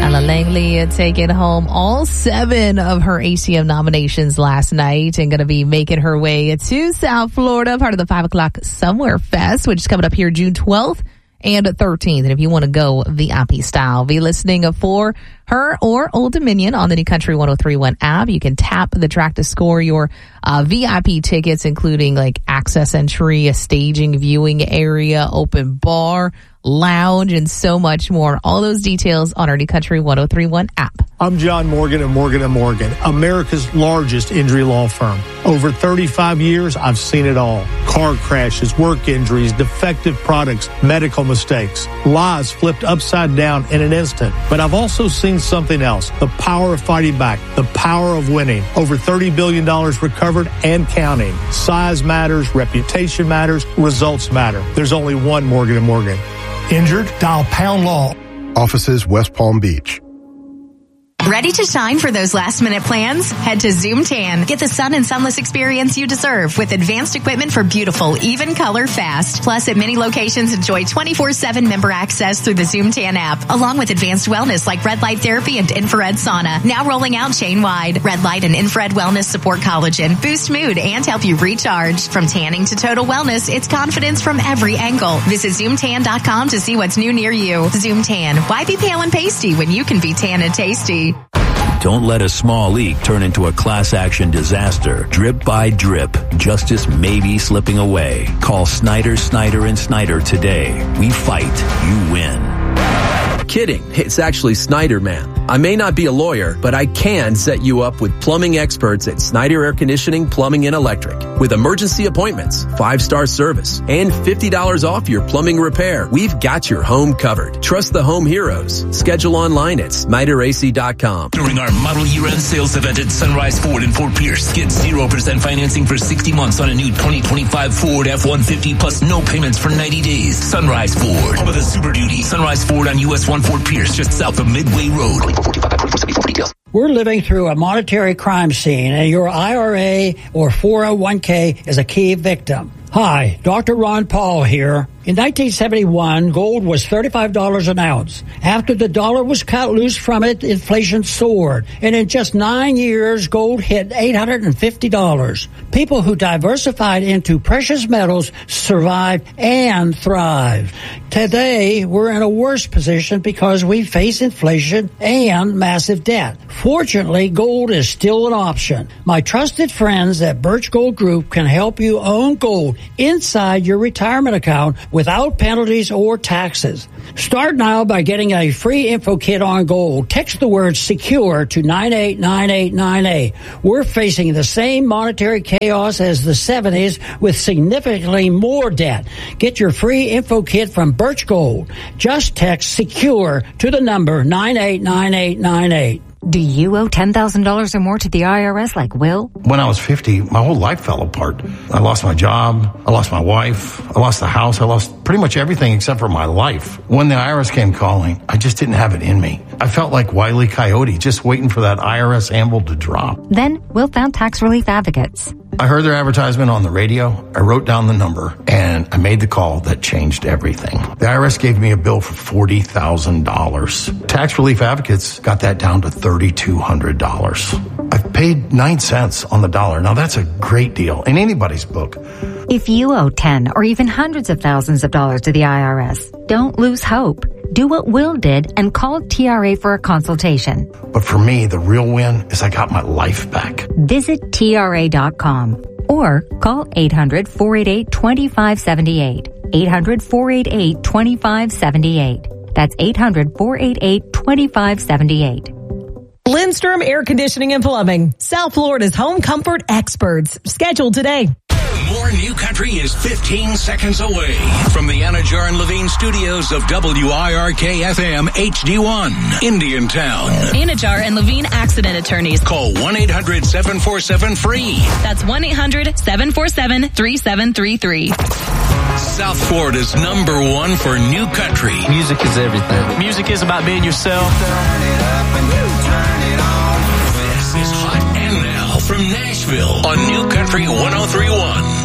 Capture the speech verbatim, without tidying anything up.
Lala Langley taking home all seven of her A C M nominations last night and going to be making her way to South Florida, part of the five o'clock Somewhere Fest, which is coming up here June twelfth and thirteenth. And if you want to go V I P style, be listening for her or Old Dominion on the New Country one oh three point one app. You can tap the track to score your uh, V I P tickets, including like access entry, a staging, viewing area, open bar, lounge, and so much more. All those details on our New Country one oh three point one app. I'm John Morgan of Morgan and Morgan, America's largest injury law firm. Over thirty-five years, I've seen it all. Car crashes, work injuries, defective products, medical mistakes, lives flipped upside down in an instant. But I've also seen something else, the power of fighting back, the power of winning. Over thirty billion dollars recovered and counting. Size matters, reputation matters, results matter. There's only one Morgan and Morgan. Injured? Dial Pound Law. Offices West Palm Beach. Ready to shine for those last-minute plans? Head to Zoom Tan. Get the sun and sunless experience you deserve with advanced equipment for beautiful, even color fast. Plus, at many locations, enjoy twenty-four seven member access through the Zoom Tan app, along with advanced wellness like red light therapy and infrared sauna. Now rolling out chain-wide. Red light and infrared wellness support collagen, boost mood, and help you recharge. From tanning to total wellness, it's confidence from every angle. Visit zoom tan dot com to see what's new near you. Zoom Tan. Why be pale and pasty when you can be tan and tasty? Don't let a small leak turn into a class action disaster. Drip by drip, justice may be slipping away. Call Snyder, Snyder, and Snyder today. We fight, you win. Kidding. It's actually Snyder Man. I may not be a lawyer, but I can set you up with plumbing experts at Snyder Air Conditioning, Plumbing, and Electric. With emergency appointments, five-star service, and fifty dollars off your plumbing repair, we've got your home covered. Trust the home heroes. Schedule online at Snyder A C dot com. During our model year-end sales event at Sunrise Ford in Fort Pierce, get zero percent financing for sixty months on a new twenty twenty-five Ford F one fifty plus no payments for ninety days. Sunrise Ford, home of the Super Duty. Sunrise Ford on U S one Fort Pierce, just south of Midway Road. We're living through a monetary crime scene, and your I R A or four oh one k is a key victim. Hi, Doctor Ron Paul here. In nineteen seventy-one, gold was thirty-five dollars an ounce. After the dollar was cut loose from it, inflation soared. And in just nine years, gold hit eight hundred fifty dollars. People who diversified into precious metals survived and thrived. Today, we're in a worse position because we face inflation and massive debt. Fortunately, gold is still an option. My trusted friends at Birch Gold Group can help you own gold inside your retirement account without penalties or taxes. Start now by getting a free info kit on gold. Text the word SECURE to nine eight nine eight nine eight. We're facing the same monetary chaos as the seventies with significantly more debt. Get your free info kit from Birch Gold. Just text SECURE to the number nine eight nine eight nine eight. Do you owe ten thousand dollars or more to the I R S like Will? When I was fifty, my whole life fell apart. I lost my job. I lost my wife. I lost the house. I lost pretty much everything except for my life. When the I R S came calling, I just didn't have it in me. I felt like Wile E. Coyote, just waiting for that I R S anvil to drop. Then Will found Tax Relief Advocates. I heard their advertisement on the radio. I wrote down the number, and I made the call that changed everything. The I R S gave me a bill for forty thousand dollars. Tax Relief Advocates got that down to three thousand two hundred dollars. I've paid nine cents on the dollar. Now, that's a great deal in anybody's book. If you owe ten or even hundreds of thousands of dollars to the I R S, don't lose hope. Do what Will did and call T R A for a consultation. But for me, the real win is I got my life back. Visit T R A dot com or call eight hundred, four eight eight, two five seven eight. eight hundred, four eight eight, two five seven eight. That's eight hundred, four eight eight, two five seven eight. Lindstrom Air Conditioning and Plumbing, South Florida's home comfort experts. Scheduled today. More New Country is fifteen seconds away from the Anajar and Levine studios of W I R K F M H D one, Indiantown. Anajar and Levine accident attorneys. Call one eight hundred, seven four seven, free. That's one eight hundred, seven four seven, three seven three three. South Florida's number one for New Country. Music is everything. Music is about being yourself. Turn it up and you turn it on. This is Hot and Now from Nashville on New Country one oh three point one.